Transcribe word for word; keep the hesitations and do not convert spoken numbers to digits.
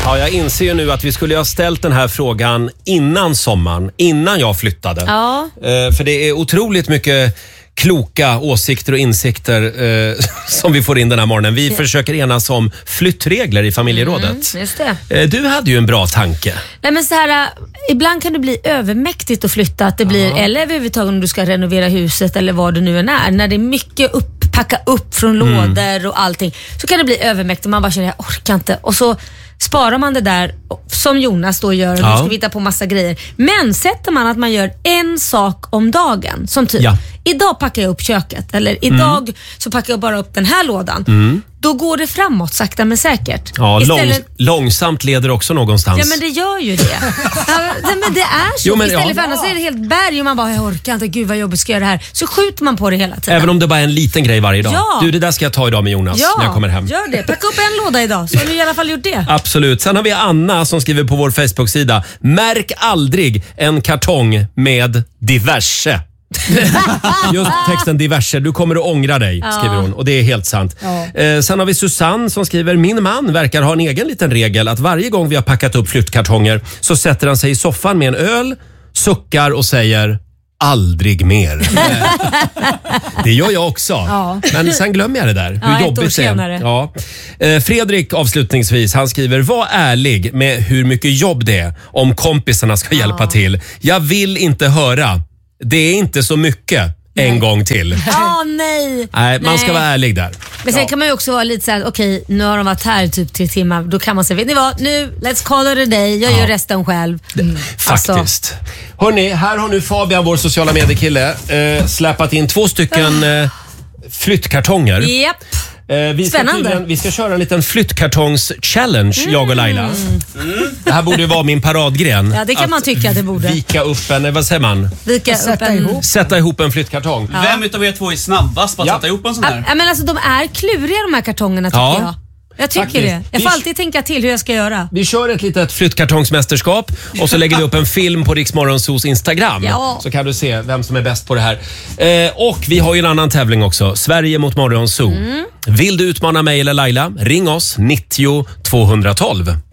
Ja, jag inser ju nu att vi skulle ha ställt den här frågan innan sommaren, innan jag flyttade. Ja. Eh, för det är otroligt mycket kloka åsikter och insikter eh, som vi får in den här morgonen. Vi ja. försöker enas om flyttregler i familjerådet. Mm, just det. Eh, du hade ju en bra tanke. Nej, men så här, ibland kan det bli övermäktigt att flytta. Att det blir, eller överhuvudtaget om du ska renovera huset eller vad det nu än är. När det är mycket upp, packa upp från mm. lådor och allting, så kan det bli övermäktigt. Man bara känner, jag orkar inte. Och så sparar man det där som Jonas då gör och ja. nu ska vi hitta på massa grejer. Men sätter man att man gör en sak om dagen, som typ ja. idag packar jag upp köket eller idag mm. så packar jag bara upp den här lådan. Mm. Då går det framåt sakta men säkert. Ja, Istället... lång, långsamt leder också någonstans. Ja, men det gör ju det. Ja, men det är så. Jo, men, Istället ja. för annars är det helt berg och man bara, jag orkar inte, gud vad jobbigt ska jag göra det här. Så skjuter man på det hela tiden. Även om det bara är en liten grej varje dag. Ja. Du, det där ska jag ta idag med Jonas ja, när jag kommer hem. Gör det. Packa upp en låda idag, så har du i alla fall gjort det. Absolut. Sen har vi Anna som skriver på vår Facebook-sida: märk aldrig en kartong med diverse. Just texten diverse, du kommer att ångra dig, ja. skriver hon. Och det är helt sant. Ja. eh, Sen har vi Susanne som skriver: min man verkar ha en egen liten regel att varje gång vi har packat upp flyttkartonger så sätter han sig i soffan med en öl, suckar och säger aldrig mer. Det gör jag också. Ja. Men sen glömmer jag det där. Hur ja, jobbigt det är. Ja. Eh, Fredrik avslutningsvis, han skriver: var ärlig med hur mycket jobb det är om kompisarna ska ja. hjälpa till. Jag vill inte höra det är inte så mycket en nej. gång till. Åh, nej. Nej, man ska vara ärlig där. Men sen ja. kan man ju också vara lite så här: okej, nu har de varit här typ tre timmar. Då kan man säga, vet ni vad, nu, let's call it a day. Jag ja. gör resten själv. Mm. Faktiskt. Alltså. Hörrni, här har nu Fabian, vår sociala mediekille, eh, släpat in två stycken eh, flyttkartonger. Japp. Eh, vi, ska tydligen, vi ska köra en liten flyttkartongs-challenge, mm. jag och Laila. Mm. Det här borde ju vara min paradgren. Ja, det kan man tycka att det borde. Vika upp en, vad säger man? Vika sätta, upp en, ihop. sätta ihop en flyttkartong. Ja. Vem utav er två är snabbast på att ja. sätta ihop en sån här? Ja, men alltså, de är kluriga de här kartongerna, tycker ja. jag. Jag tycker Faktiskt. det. Jag får alltid tänka till hur jag ska göra. Vi kör ett litet flyttkartongsmästerskap och så lägger vi upp en film på Rix Morgonzos Instagram. Ja. Så kan du se vem som är bäst på det här. Eh, och vi har ju en annan tävling också. Sverige mot Morgonzoo. Mm. Vill du utmana mig eller Laila? Ring oss nittio tvåhundratolv.